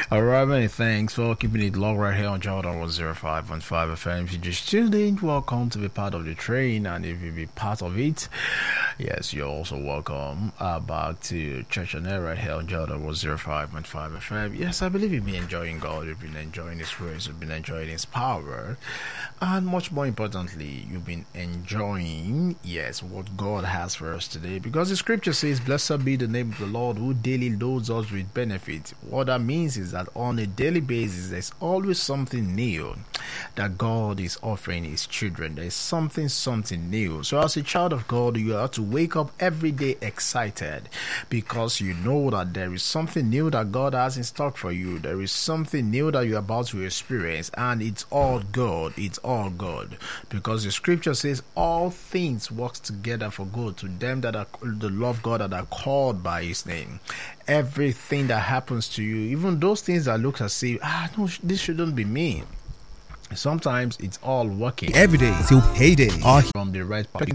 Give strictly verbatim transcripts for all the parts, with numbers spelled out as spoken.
All right, many thanks for keeping it low right here on Jordan one oh five point five F M. If you just tuned in, welcome to be part of the train, and if you be part of it, yes, you're also welcome uh, back to Church on Air right here on Jordan one oh five point five F M. Yes, I believe you've been enjoying God, you've been enjoying His grace, you've been enjoying His power, and much more importantly, you've been enjoying, yes, what God has for us today, because the scripture says, "Blessed be the name of the Lord who daily loads us with benefits." What that means is that on a daily basis, there's always something new that God is offering His children. There's something, something new. So as a child of God, you have to wake up every day excited because you know that there is something new that God has in stock for you. There is something new that you're about to experience, and it's all good. It's all good because the scripture says all things work together for good to them that are the love God, that are called by His name. Everything that happens to you, even those things that look as if, ah, no, this shouldn't be me. Sometimes it's all working every day till payday from the right part.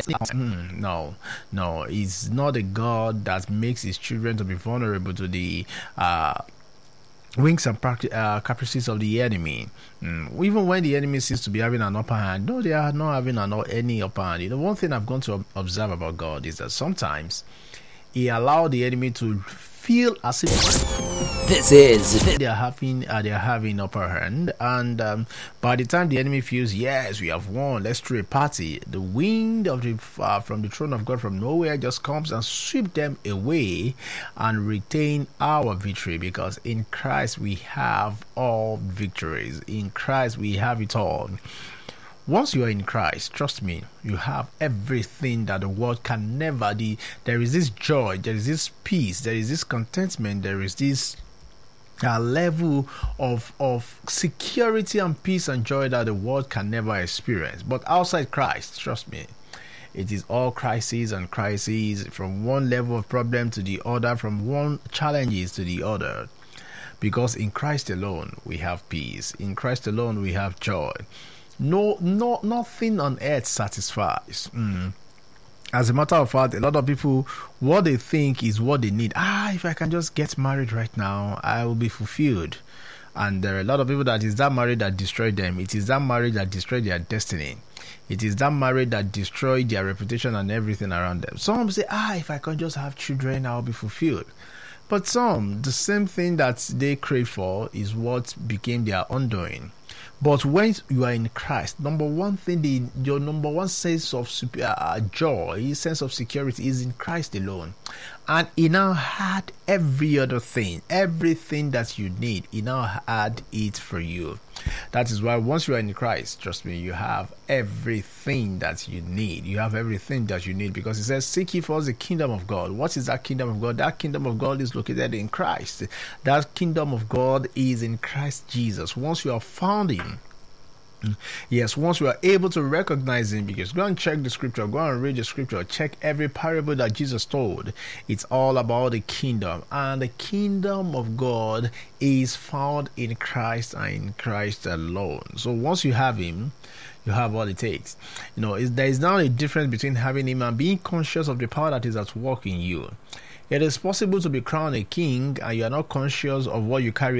Mm, no, no, it's not a God that makes His children to be vulnerable to the uh, wings and practi- uh, caprices of the enemy. Mm. Even when the enemy seems to be having an upper hand, no, they are not having an, any upper hand. You know, one thing I've gone to observe about God is that sometimes He allowed the enemy to feel as if this is they are having uh, they are having upper hand, and um, by the time the enemy feels, yes, we have won, let's throw a party, the wind of the uh, from the throne of God from nowhere just comes and sweep them away and retain our victory, because in Christ we have all victories. In Christ we have it all. Once you are in Christ, trust me, you have everything that the world can never. The, there is this joy, there is this peace, there is this contentment, there is this uh, level of, of security and peace and joy that the world can never experience. But outside Christ, trust me, it is all crises and crises, from one level of problem to the other, from one challenges to the other. Because in Christ alone, we have peace. In Christ alone, we have joy. No, no, nothing on earth satisfies. Mm. As a matter of fact, a lot of people, what they think is what they need. Ah, if I can just get married right now, I will be fulfilled. And there are a lot of people that is that marriage that destroyed them. It is that marriage that destroyed their destiny. It is that marriage that destroyed their reputation and everything around them. Some say, ah, if I can just have children, I'll be fulfilled. But some, the same thing that they crave for is what became their undoing. But when you are in Christ, number one thing, the, your number one sense of uh, joy, sense of security is in Christ alone. And He now had every other thing, everything that you need, He now had it for you. That is why once you are in Christ, trust me, you have everything that you need. You have everything that you need, because He says, seek ye first the kingdom of God. What is that kingdom of God? That kingdom of God is located in Christ. That kingdom of God is in Christ Jesus. Once you have found Him, yes, once you are able to recognize Him, because go and check the scripture, go and read the scripture, check every parable that Jesus told. It's all about the kingdom, and the kingdom of God is found in Christ and in Christ alone. So once you have Him, you have what it takes. You know, there is now a difference between having Him and being conscious of the power that is at work in you. It is possible to be crowned a king and you are not conscious of what you carry